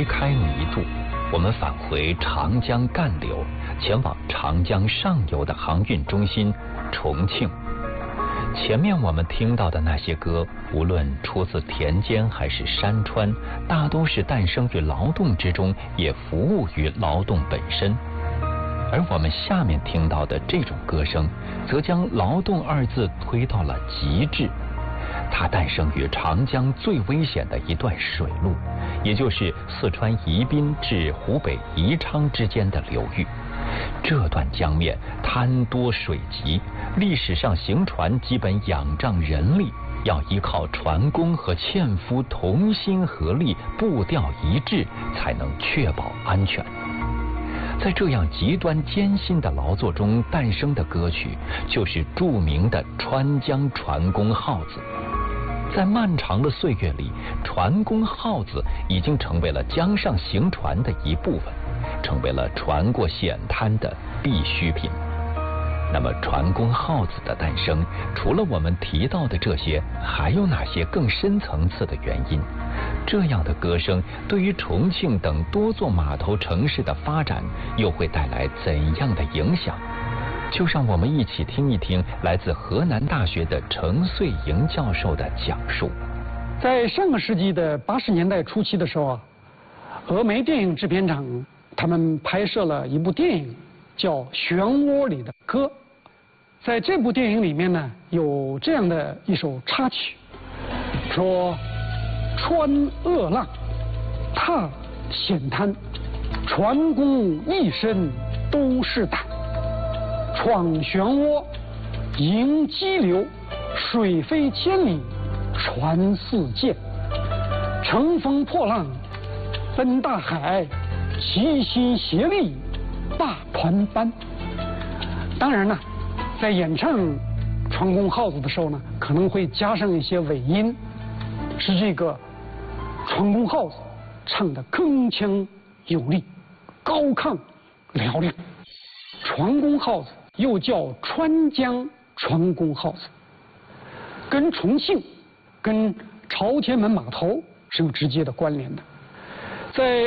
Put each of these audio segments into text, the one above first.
离开弥渡，我们返回长江干流，前往长江上游的航运中心重庆。前面我们听到的那些歌，无论出自田间还是山川，大都是诞生于劳动之中，也服务于劳动本身。而我们下面听到的这种歌声，则将劳动二字推到了极致。它诞生于长江最危险的一段水路，也就是四川宜宾至湖北宜昌之间的流域。这段江面滩多水急，历史上行船基本仰仗人力，要依靠船工和纤夫同心合力，步调一致，才能确保安全。在这样极端艰辛的劳作中诞生的歌曲，就是著名的《川江船工号子》。在漫长的岁月里，船工号子已经成为了江上行船的一部分，成为了船过险滩的必需品。那么船工号子的诞生，除了我们提到的这些，还有哪些更深层次的原因？这样的歌声对于重庆等多座码头城市的发展又会带来怎样的影响？就让我们一起听一听来自河南大学的程穗莹教授的讲述。 在上个世纪的80年代初期的时候啊，峨眉电影制片厂他们拍摄了一部电影，叫《漩涡里的歌》。在这部电影里面呢，有这样的一首插曲，说：穿恶浪，踏险滩，船工一身都是胆。闯漩涡，迎激流，水飞千里，船似箭。乘风破浪，奔大海，齐心协力，把船搬。当然了，在演唱《船工号子》的时候呢，可能会加上一些尾音，使这个船工号子唱得铿锵有力，高亢嘹亮。船工号子又叫川江船工号子，跟重庆、跟朝天门码头是有直接的关联的。在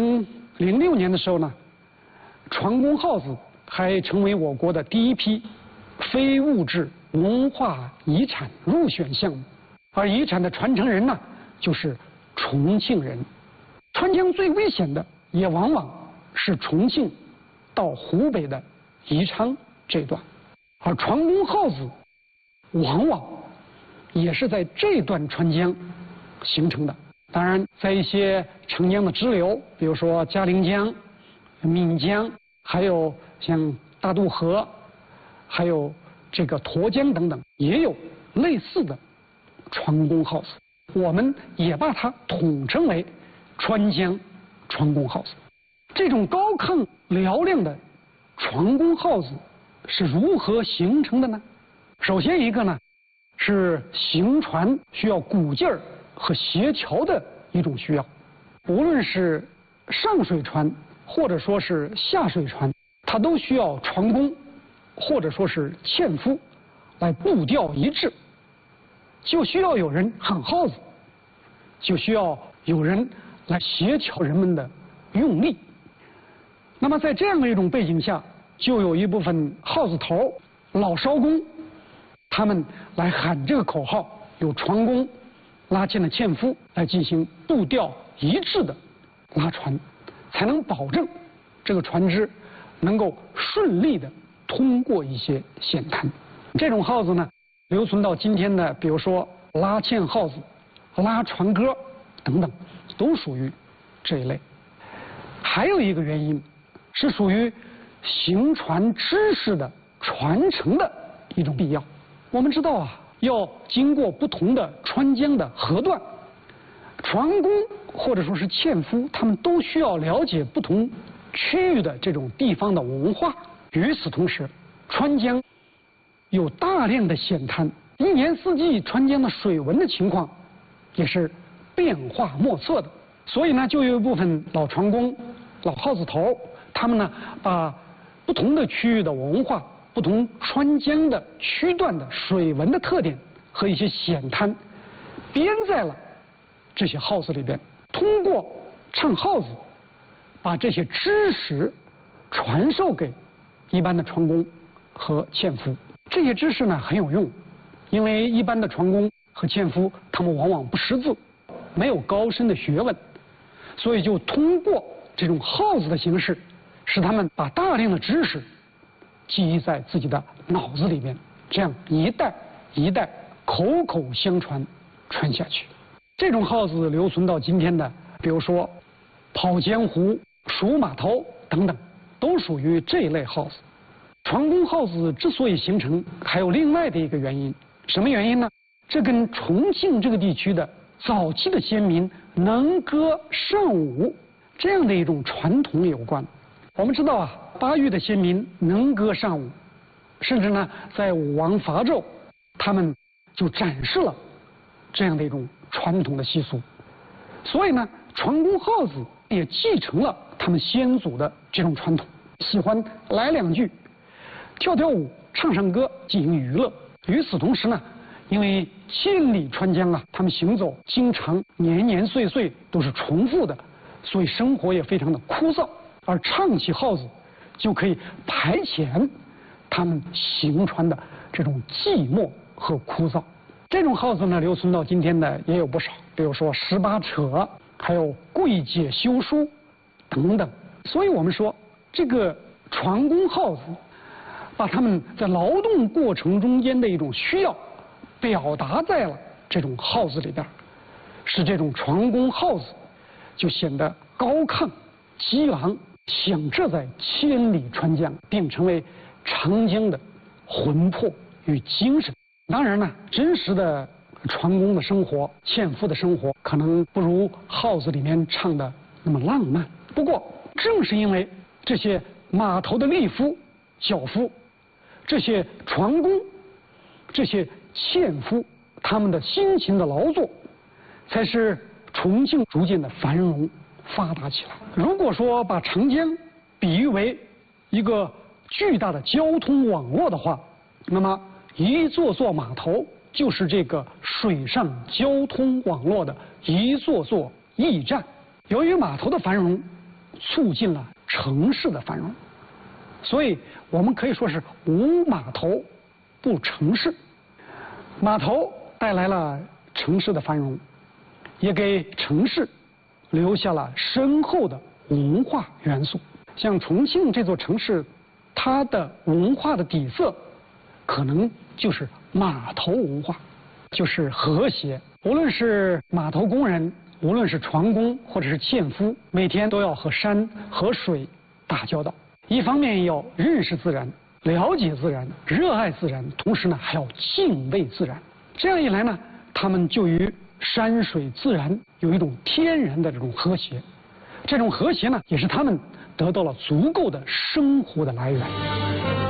2006年的时候呢，船工号子还成为我国的第一批非物质文化遗产入选项目，而遗产的传承人呢，就是重庆人。川江最危险的也往往是重庆到湖北的宜昌这段，而船工号子往往也是在这段川江形成的。当然，在一些长江的支流，比如说嘉陵江、岷江，还有像大渡河，还有这个沱江等等，也有类似的船工号子。我们也把它统称为川江船工号子。这种高亢嘹亮的船工号子是如何形成的呢？首先一个呢，是行船需要鼓劲儿和协调的一种需要。无论是上水船或者说是下水船，它都需要船工或者说是纤夫来步调一致，就需要有人喊号子，就需要有人来协调人们的用力。那么在这样的一种背景下，就有一部分号子头、老艄工，他们来喊这个口号，有船工拉进了纤夫来进行步调一致的拉船，才能保证这个船只能够顺利的通过一些险滩。这种号子呢，留存到今天的，比如说拉纤号子、拉船歌等等，都属于这一类。还有一个原因是属于行船知识的传承的一种必要。我们知道啊，要经过不同的川江的河段，船工或者说是纤夫，他们都需要了解不同区域的这种地方的文化。与此同时，川江有大量的险滩，一年四季川江的水文的情况也是变化莫测的。所以呢，就有一部分老船工、老号子头，他们呢把不同的区域的文化、不同川江的区段的水文的特点和一些险滩，编在了这些号子里边。通过唱号子，把这些知识传授给一般的船工和纤夫。这些知识呢很有用，因为一般的船工和纤夫他们往往不识字，没有高深的学问，所以就通过这种号子的形式，使他们把大量的知识记忆在自己的脑子里面，这样一代一代口口相传传下去。这种号子留存到今天的，比如说跑江湖、数码头等等，都属于这一类号子。船工号子之所以形成，还有另外的一个原因，什么原因呢？这跟重庆这个地区的早期的先民能歌善舞这样的一种传统有关。我们知道啊，巴渝的先民能歌善舞，甚至呢，在武王伐纣，他们就展示了这样的一种传统的习俗。所以呢，船工号子也继承了他们先祖的这种传统，喜欢来两句，跳跳舞，唱唱歌，进行娱乐。与此同时呢，因为千里川江啊，他们行走经常年年岁岁都是重复的，所以生活也非常的枯燥。而唱起号子，就可以排遣他们行船的这种寂寞和枯燥。这种号子呢，留存到今天的也有不少，比如说18扯，还有柜姐修书等等。所以我们说，这个船工号子，把他们在劳动过程中间的一种需要，表达在了这种号子里边，使这种船工号子就显得高亢、激昂，响彻在千里川江，并成为长江的魂魄与精神。当然呢，真实的船工的生活、纤夫的生活，可能不如号子里面唱的那么浪漫。不过，正是因为这些码头的力夫、脚夫，这些船工、这些纤夫，他们的辛勤的劳作，才使重庆逐渐的繁荣发达起来。如果说把长江比喻为一个巨大的交通网络的话，那么一座座码头就是这个水上交通网络的一座座驿站。由于码头的繁荣，促进了城市的繁荣，所以我们可以说是无码头不城市。码头带来了城市的繁荣，也给城市留下了深厚的文化元素。像重庆这座城市，它的文化的底色可能就是码头文化，就是和谐。无论是码头工人，无论是船工或者是纤夫，每天都要和山和水打交道。一方面要认识自然，了解自然，热爱自然，同时呢还要敬畏自然。这样一来呢，他们就与山水自然有一种天然的这种和谐。这种和谐呢，也是他们得到了足够的生活的来源。